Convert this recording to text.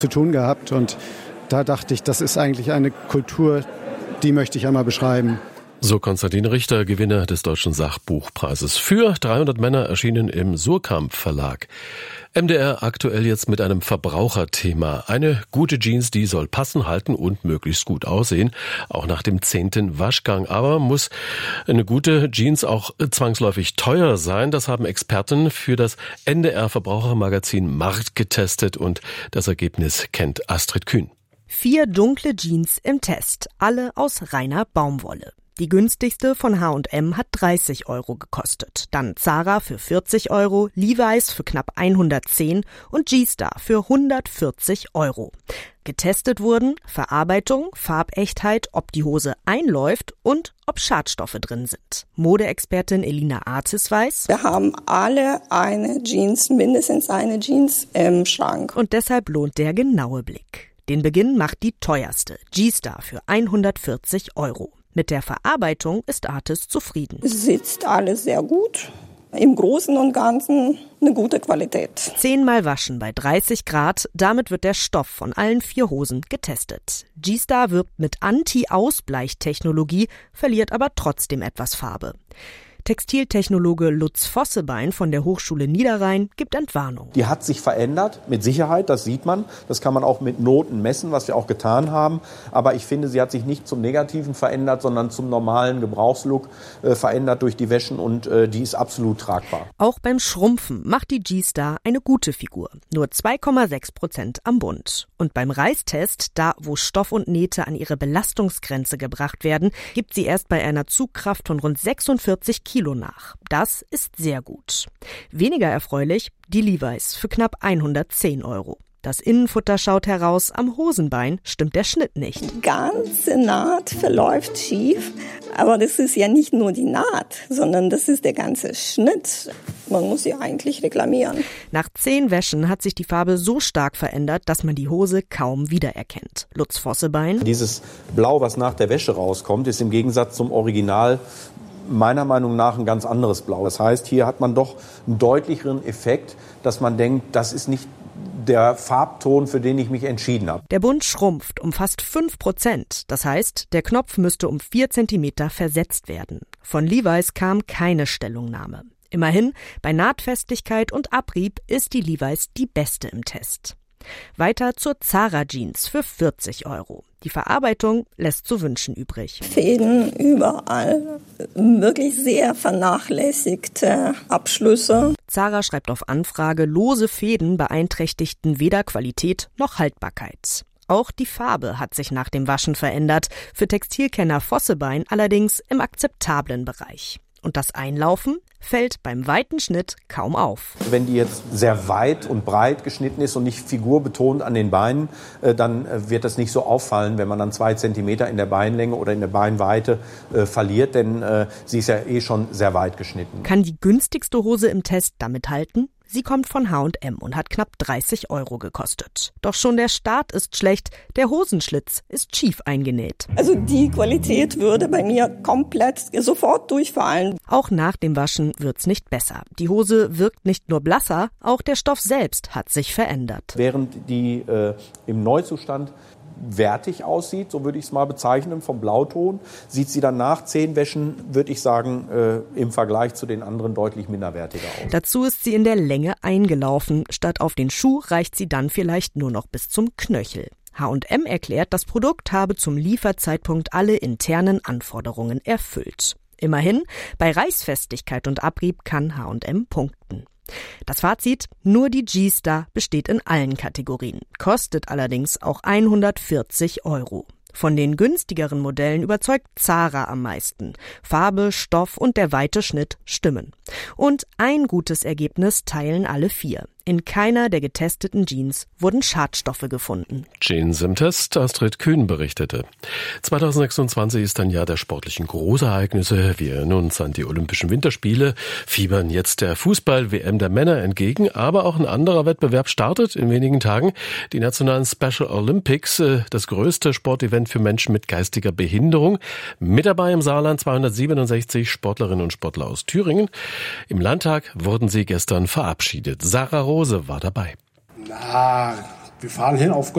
zu tun gehabt. Und da dachte ich, das ist eigentlich eine Kultur, die möchte ich einmal beschreiben. So Konstantin Richter, Gewinner des Deutschen Sachbuchpreises. Für 300 Männer erschienen im Surkamp Verlag. MDR aktuell jetzt mit einem Verbraucherthema. Eine gute Jeans, die soll passen, halten und möglichst gut aussehen, auch nach dem 10. Waschgang. Aber muss eine gute Jeans auch zwangsläufig teuer sein? Das haben Experten für das NDR Verbrauchermagazin Markt getestet und das Ergebnis kennt Astrid Kühn. 4 dunkle Jeans im Test, alle aus reiner Baumwolle. Die günstigste von H&M hat 30 € gekostet. Dann Zara für 40 €, Levi's für knapp 110 und G-Star für 140 €. Getestet wurden Verarbeitung, Farbechtheit, ob die Hose einläuft und ob Schadstoffe drin sind. Modeexpertin Elina Artis weiß: Wir haben alle eine Jeans, mindestens eine Jeans im Schrank. Und deshalb lohnt der genaue Blick. Den Beginn macht die teuerste, G-Star für 140 €. Mit der Verarbeitung ist Artis zufrieden. Es sitzt alles sehr gut. Im Großen und Ganzen eine gute Qualität. 10-mal waschen bei 30 Grad. Damit wird der Stoff von allen 4 Hosen getestet. G-Star wirbt mit Anti-Ausbleichtechnologie, verliert aber trotzdem etwas Farbe. Textiltechnologe Lutz Vossebein von der Hochschule Niederrhein gibt Entwarnung. Die hat sich verändert, mit Sicherheit, das sieht man. Das kann man auch mit Noten messen, was wir auch getan haben. Aber ich finde, sie hat sich nicht zum Negativen verändert, sondern zum normalen Gebrauchslook verändert durch die Wäschen und die ist absolut tragbar. Auch beim Schrumpfen macht die G-Star eine gute Figur. Nur 2,6% am Bund. Und beim Reißtest, da wo Stoff und Nähte an ihre Belastungsgrenze gebracht werden, gibt sie erst bei einer Zugkraft von rund 46 Kilo nach. Das ist sehr gut. Weniger erfreulich die Levi's für knapp 110 €. Das Innenfutter schaut heraus, am Hosenbein stimmt der Schnitt nicht. Die ganze Naht verläuft schief, aber das ist ja nicht nur die Naht, sondern das ist der ganze Schnitt. Man muss sie eigentlich reklamieren. Nach 10 Wäschen hat sich die Farbe so stark verändert, dass man die Hose kaum wiedererkennt. Lutz Vossebein: Dieses Blau, was nach der Wäsche rauskommt, ist im Gegensatz zum Original meiner Meinung nach ein ganz anderes Blau. Das heißt, hier hat man doch einen deutlicheren Effekt, dass man denkt, das ist nicht der Farbton, für den ich mich entschieden habe. Der Bund schrumpft um fast 5%. Das heißt, der Knopf müsste um 4 Zentimeter versetzt werden. Von Levi's kam keine Stellungnahme. Immerhin, bei Nahtfestigkeit und Abrieb ist die Levi's die beste im Test. Weiter zur Zara Jeans für 40 €. Die Verarbeitung lässt zu wünschen übrig. Fäden überall, wirklich sehr vernachlässigte Abschlüsse. Zara schreibt auf Anfrage, lose Fäden beeinträchtigten weder Qualität noch Haltbarkeit. Auch die Farbe hat sich nach dem Waschen verändert, für Textilkenner Vossebein allerdings im akzeptablen Bereich. Und das Einlaufen fällt beim weiten Schnitt kaum auf. Wenn die jetzt sehr weit und breit geschnitten ist und nicht figurbetont an den Beinen, dann wird das nicht so auffallen, wenn man dann 2 Zentimeter in der Beinlänge oder in der Beinweite verliert, denn sie ist ja eh schon sehr weit geschnitten. Kann die günstigste Hose im Test damit halten? Sie kommt von H&M und hat knapp 30 € gekostet. Doch schon der Start ist schlecht, der Hosenschlitz ist schief eingenäht. Also die Qualität würde bei mir komplett sofort durchfallen. Auch nach dem Waschen wird's nicht besser. Die Hose wirkt nicht nur blasser, auch der Stoff selbst hat sich verändert. Während die im Neuzustand wertig aussieht, so würde ich es mal bezeichnen, vom Blauton, sieht sie dann nach 10 Wäschen, würde ich sagen, im Vergleich zu den anderen deutlich minderwertiger aus. Dazu ist sie in der Länge eingelaufen. Statt auf den Schuh reicht sie dann vielleicht nur noch bis zum Knöchel. H&M erklärt, das Produkt habe zum Lieferzeitpunkt alle internen Anforderungen erfüllt. Immerhin, bei Reißfestigkeit und Abrieb kann H&M punkten. Das Fazit: Nur die G-Star besteht in allen Kategorien, kostet allerdings auch 140 €. Von den günstigeren Modellen überzeugt Zara am meisten. Farbe, Stoff und der weite Schnitt stimmen. Und ein gutes Ergebnis teilen alle 4. In keiner der getesteten Jeans wurden Schadstoffe gefunden. Jeans im Test, Astrid Kühn berichtete. 2026 ist ein Jahr der sportlichen Großereignisse. Wir erinnern uns an die Olympischen Winterspiele, fiebern jetzt der Fußball-WM der Männer entgegen. Aber auch ein anderer Wettbewerb startet in wenigen Tagen. Die nationalen Special Olympics, das größte Sportevent für Menschen mit geistiger Behinderung. Mit dabei im Saarland 267 Sportlerinnen und Sportler aus Thüringen. Im Landtag wurden sie gestern verabschiedet. Sarah Rose war dabei. Wir fahren hin auf